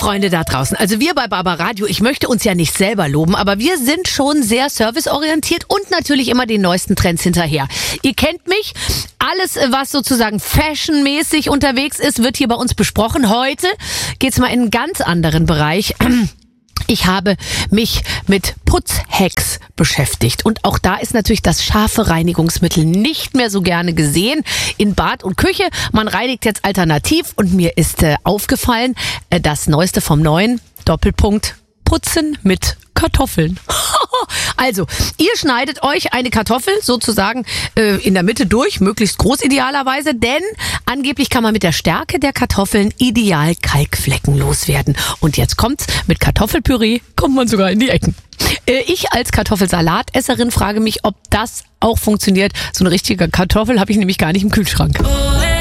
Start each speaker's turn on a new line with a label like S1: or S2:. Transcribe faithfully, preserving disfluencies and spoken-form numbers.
S1: Freunde da draußen, also wir bei Barbaradio, ich möchte uns ja nicht selber loben, aber wir sind schon sehr serviceorientiert und natürlich immer den neuesten Trends hinterher. Ihr kennt mich, alles was sozusagen fashionmäßig unterwegs ist, wird hier bei uns besprochen. Heute geht's mal in einen ganz anderen Bereich. Ich habe mich mit Putzhacks beschäftigt und auch da ist natürlich das scharfe Reinigungsmittel nicht mehr so gerne gesehen in Bad und Küche. Man reinigt jetzt alternativ und mir ist äh, aufgefallen, äh, das Neueste vom Neuen, Doppelpunkt, Putzen mit Kartoffeln. Also, ihr schneidet euch eine Kartoffel sozusagen äh, in der Mitte durch, möglichst groß idealerweise, denn angeblich kann man mit der Stärke der Kartoffeln ideal Kalkflecken loswerden. Und jetzt kommt's, mit Kartoffelpüree kommt man sogar in die Ecken. Äh, ich als Kartoffelsalatesserin frage mich, ob das auch funktioniert. So eine richtige Kartoffel habe ich nämlich gar nicht im Kühlschrank.